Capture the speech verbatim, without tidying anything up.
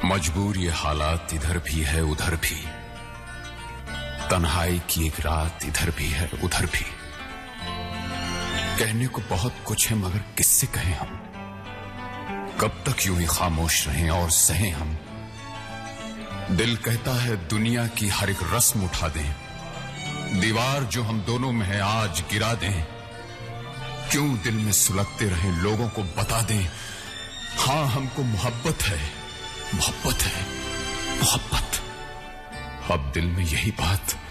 मजबूर ये हालात इधर भी है उधर भी, तन्हाई की एक रात इधर भी है उधर भी। कहने को बहुत कुछ है मगर किससे कहें हम, कब तक यूं ही खामोश रहें और सहें हम। दिल कहता है दुनिया की हर एक रस्म उठा दें, दीवार जो हम दोनों में है आज गिरा दें। क्यों दिल में सुलगते रहें, लोगों को बता दें, हाँ हमको मोहब्बत है, मोहब्बत है, मोहब्बत। अब दिल में यही बात